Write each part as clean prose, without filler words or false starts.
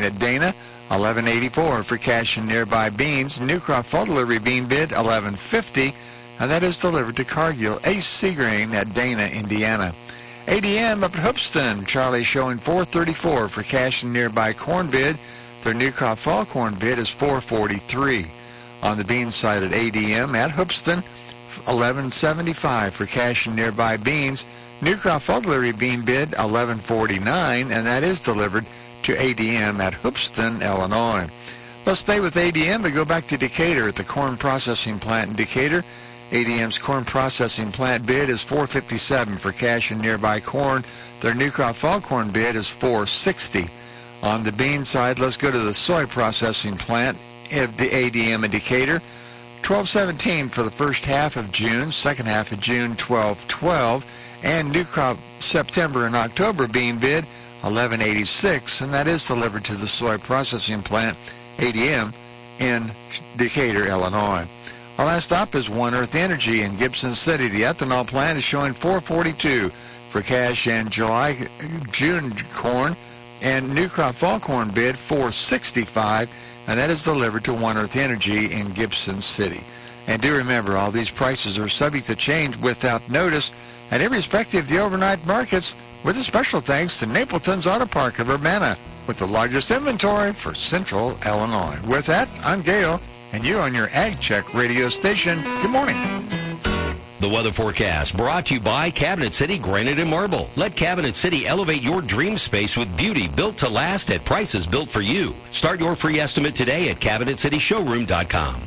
at Dana, $11.84 for cash and nearby beans. New crop fall delivery bean bid, $11.50, and that is delivered to Cargill AC Grain at Dana, Indiana. ADM up at Hoopeston, Charlie showing $4.34 for cash and nearby corn bid. Their new crop fall corn bid is $4.43. On the bean side at ADM at Hoopeston, $11.75 for cash and nearby beans. New crop fall delivery bean bid, $11.49, and that is delivered to ADM at Hoopeston, Illinois. Let's stay with ADM and go back to Decatur at the corn processing plant in Decatur. ADM's corn processing plant bid is $4.57 for cash and nearby corn. Their new crop fall corn bid is $4.60. On the bean side, let's go to the soy processing plant of the ADM in Decatur. $12.17 for the first half of June, second half of June, $12.12, and new crop September and October bean bid, $11.86, and that is delivered to the soy processing plant, ADM, in Decatur, Illinois. Our last stop is One Earth Energy in Gibson City. The ethanol plant is showing $4.42 for cash and June corn, and new crop fall corn bid $4.65, and that is delivered to One Earth Energy in Gibson City. And do remember, all these prices are subject to change without notice, and irrespective of the overnight markets, with a special thanks to Napleton's Auto Park of Urbana, with the largest inventory for Central Illinois. With that, I'm Gale, and you're on your Ag Check radio station. Good morning. The weather forecast brought to you by Cabinet City Granite and Marble. Let Cabinet City elevate your dream space with beauty built to last at prices built for you. Start your free estimate today at CabinetCityShowroom.com.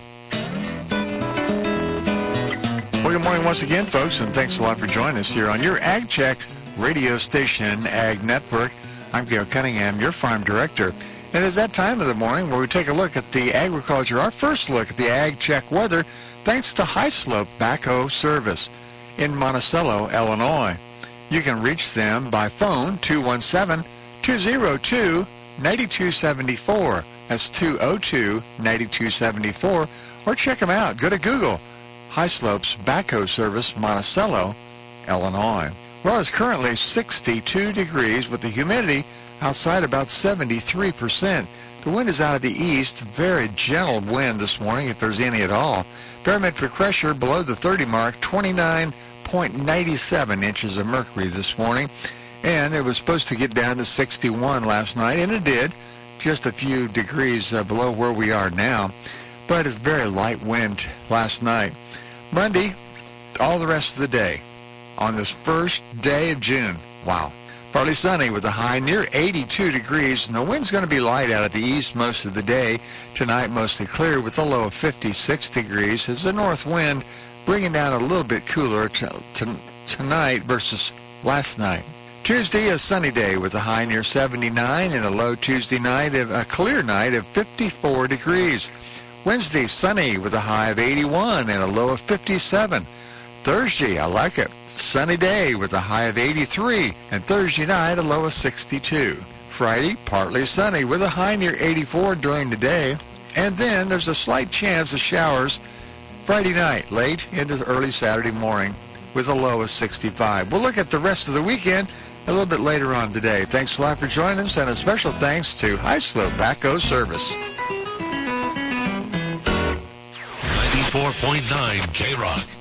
Well, good morning once again, folks, and thanks a lot for joining us here on your Ag Check radio station, Ag Network. I'm Gale Cunningham, your farm director. And it's that time of the morning where we take a look at the agriculture, our first look at the Ag Check weather, thanks to High Slope Backhoe Service in Monticello, Illinois. You can reach them by phone, 217-202-9274. That's 202-9274. Or check them out. Go to Google. High Slopes Backhoe Service, Monticello, Illinois. Well, it's currently 62 degrees with the humidity outside about 73%. The wind is out of the east, very gentle wind this morning, if there's any at all. Barometric pressure below the 30 mark, 29.97 inches of mercury this morning. And it was supposed to get down to 61 last night, and it did, just a few degrees below where we are now. But it's very light wind last night. Monday, all the rest of the day, on this first day of June. Wow. Partly sunny with a high near 82 degrees, and the wind's going to be light out of the east most of the day. Tonight, mostly clear with a low of 56 degrees. As the north wind bringing down a little bit cooler tonight versus last night. Tuesday, a sunny day with a high near 79 and a low Tuesday night of a clear night of 54 degrees. Wednesday, sunny with a high of 81 and a low of 57. Thursday, I like it. Sunny day with a high of 83, and Thursday night a low of 62. Friday, partly sunny with a high near 84 during the day, and then there's a slight chance of showers Friday night, late into early Saturday morning with a low of 65. We'll look at the rest of the weekend a little bit later on today. Thanks a lot for joining us, and a special thanks to High Slope Backhoe Service. 94.9 K-Rock.